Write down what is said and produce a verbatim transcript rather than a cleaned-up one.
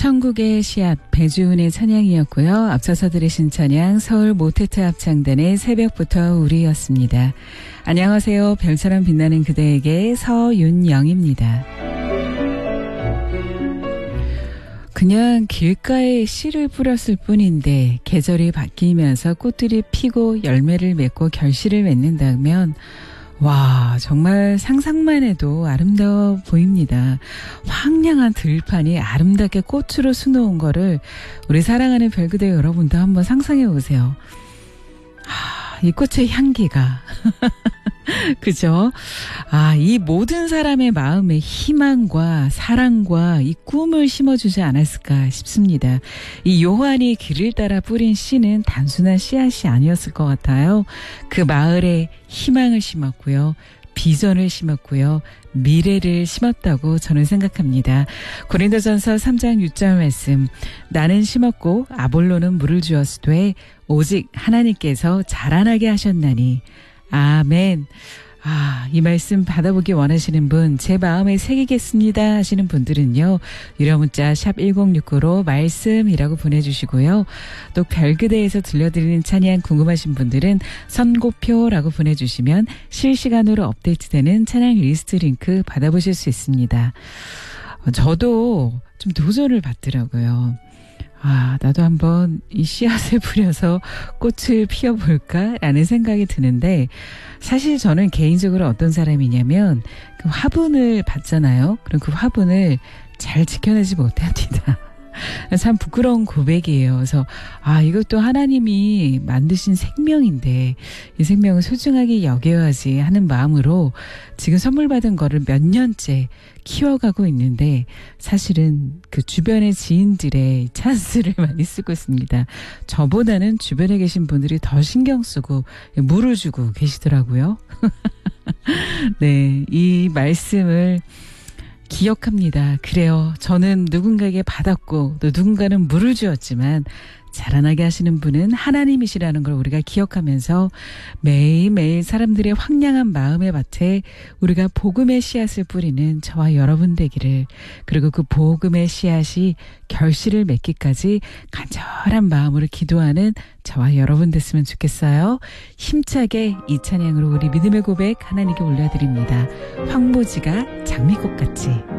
천국의 씨앗 배주은의 찬양이었고요. 앞서서 들으신 찬양 서울 모테트 합창단의 새벽부터 우리였습니다. 안녕하세요. 별처럼 빛나는 그대에게 서윤영입니다. 그냥 길가에 씨를 뿌렸을 뿐인데 계절이 바뀌면서 꽃들이 피고 열매를 맺고 결실을 맺는다면 와, 정말 상상만 해도 아름다워 보입니다. 황량한 들판이 아름답게 꽃으로 수놓은 거를 우리 사랑하는 별그대 여러분도 한번 상상해 보세요. 하, 이 꽃의 향기가 그죠? 아, 이 모든 사람의 마음에 희망과 사랑과 이 꿈을 심어주지 않았을까 싶습니다. 이 요한이 길을 따라 뿌린 씨는 단순한 씨앗이 아니었을 것 같아요. 그 마을에 희망을 심었고요. 비전을 심었고요. 미래를 심었다고 저는 생각합니다. 고린도전서 삼 장 육 절 말씀. 나는 심었고 아볼로는 물을 주었으되 오직 하나님께서 자라나게 하셨나니. 아멘. 아, 이 말씀 받아보기 원하시는 분, 제 마음에 새기겠습니다 하시는 분들은요, 유료 문자 샵 일공육구로 말씀이라고 보내주시고요. 또 별그대에서 들려드리는 찬양 궁금하신 분들은 선고표라고 보내주시면 실시간으로 업데이트되는 찬양 리스트 링크 받아보실 수 있습니다. 저도 좀 도전을 받더라고요. 아, 나도 한번 이 씨앗을 뿌려서 꽃을 피워볼까라는 생각이 드는데, 사실 저는 개인적으로 어떤 사람이냐면 그 화분을 받잖아요. 그럼 그 화분을 잘 지켜내지 못합니다. 참 부끄러운 고백이에요. 그래서 아, 이것도 하나님이 만드신 생명인데 이 생명을 소중하게 여겨야지 하는 마음으로 지금 선물 받은 거를 몇 년째 키워가고 있는데, 사실은 그 주변의 지인들의 찬스를 많이 쓰고 있습니다. 저보다는 주변에 계신 분들이 더 신경 쓰고 물을 주고 계시더라고요. 네, 이 말씀을 기억합니다. 그래요. 저는 누군가에게 받았고 또 누군가는 물을 주었지만 자라나게 하시는 분은 하나님이시라는 걸 우리가 기억하면서 매일매일 사람들의 황량한 마음의 밭에 우리가 복음의 씨앗을 뿌리는 저와 여러분 되기를, 그리고 그 복음의 씨앗이 결실을 맺기까지 간절한 마음으로 기도하는 저와 여러분 됐으면 좋겠어요. 힘차게 이 찬양으로 우리 믿음의 고백 하나님께 올려드립니다. 황무지가 장미꽃같이.